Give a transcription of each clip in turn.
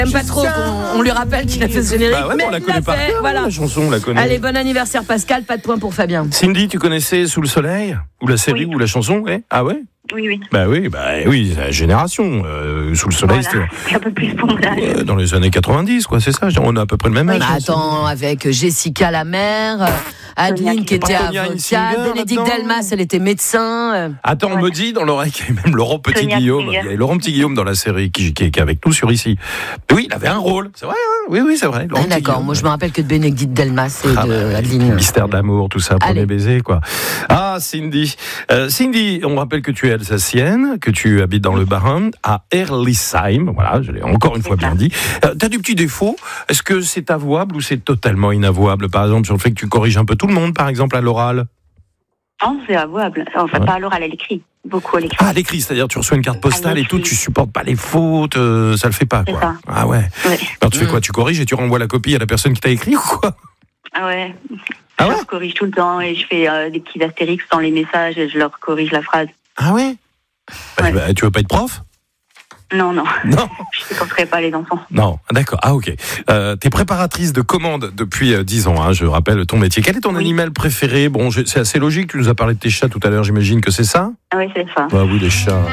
J'aime pas trop qu'on lui rappelle qu'il a fait ce générique. Bah ouais, mais on la connaît pas. Voilà. La chanson, on la connaît. Allez, bon anniversaire Pascal, pas de point pour Fabien. Cindy, tu connaissais Sous le soleil? Ou la série, ou la chanson, ouais? Ah ouais? Oui. Bah oui, c'est la génération. Sous le soleil, Voilà. C'est un peu plus pour mon âge. dans les années 90, quoi, c'est ça. On a à peu près le même âge. Bah, attends, avec Jessica la mère, Adeline qui était Sonia avocate, Hinsinger, Bénédicte là-dedans. Delmas, elle était médecin. Attends, on me dit dans l'oreille qu'il y avait même Laurent Petit-Guillaume. Il y avait Laurent Petit-Guillaume dans la série qui est avec nous sur ici. Oui, il avait un rôle. C'est vrai, hein? Oui, c'est vrai. Laurent Ah, d'accord, Petit-Guillaume. moi je me rappelle que de Bénédicte Delmas et de Adeline. Mystère de l'amour, tout ça, premier Allez. baiser, quoi. Ah, Cindy. Cindy, on rappelle que tu es alsacienne, que tu habites dans le Bas-Rhin, à Erlisheim. Voilà, je l'ai encore une fois bien dit. T'as du petit défaut. Est-ce que c'est avouable ou c'est totalement inavouable? Par exemple, sur le fait que tu corriges un peu tout le monde, par exemple, à l'oral? Non, c'est avouable. Enfin, Ouais. pas à l'oral, à l'écrit. Beaucoup à l'écrit. Ah, à l'écrit, c'est-à-dire tu reçois une carte postale et tout, tu supportes pas les fautes, ça le fait pas, C'est quoi. ça. Ah ouais. Ouais. Alors tu fais quoi? Tu corriges et tu renvoies la copie à la personne qui t'a écrit ou quoi? Ah ouais. Ah ouais? Je leur corrige tout le temps et je fais des petits astérix dans les messages et je leur corrige la phrase. Ah ouais? Ouais. Bah, tu veux pas être prof? Non. Non. Je supporterai pas les enfants. Non, d'accord. Ah ok. T'es préparatrice de commandes depuis 10 ans, hein, je rappelle ton métier. Quel est ton animal préféré? Bon, c'est assez logique, tu nous as parlé de tes chats tout à l'heure, j'imagine que c'est ça? Ah ouais, c'est ça. Ah oui, les chats.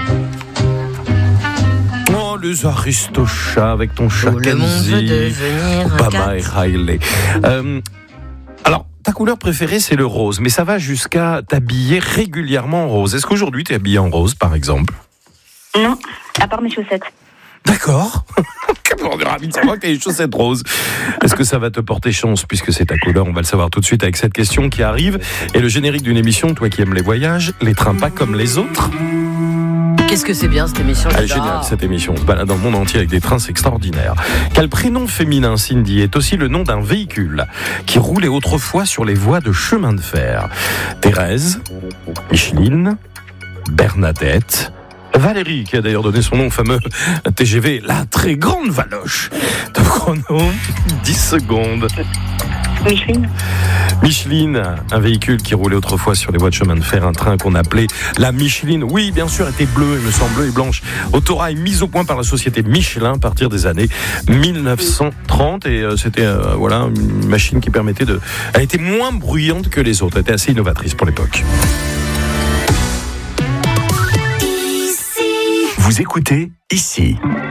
Oh, les aristochats avec ton chat Tout le monde veut Kenzie, devenir un Obama et cat. Riley. Alors, ta couleur préférée, c'est le rose, mais ça va jusqu'à t'habiller régulièrement en rose. Est-ce qu'aujourd'hui, tu es habillée en rose, par exemple? Non, à part mes chaussettes. D'accord. On est ravis de savoir que tu as les chaussettes roses. Est-ce que ça va te porter chance puisque c'est ta couleur? On va le savoir tout de suite avec cette question qui arrive. Et le générique d'une émission, toi qui aimes les voyages, les trains pas comme les autres. Qu'est-ce que c'est bien cette émission? Elle est j'adore. géniale cette émission. On se balade dans le monde entier avec des trains, c'est extraordinaire. Quel prénom féminin, Cindy, est aussi le nom d'un véhicule qui roulait autrefois sur les voies de chemin de fer? Thérèse, Micheline, Bernadette, Valérie, qui a d'ailleurs donné son nom au fameux TGV, la très grande Valoche. Top chrono, 10 secondes. Micheline. Micheline, un véhicule qui roulait autrefois sur les voies de chemin de fer, un train qu'on appelait la Micheline. Oui, bien sûr, était bleu, il me semble, bleu et blanche. Autorail mise au point par la société Michelin à partir des années 1930. Et c'était voilà, une machine qui permettait de... Elle était moins bruyante que les autres, elle était assez innovatrice pour l'époque. Vous écoutez ici.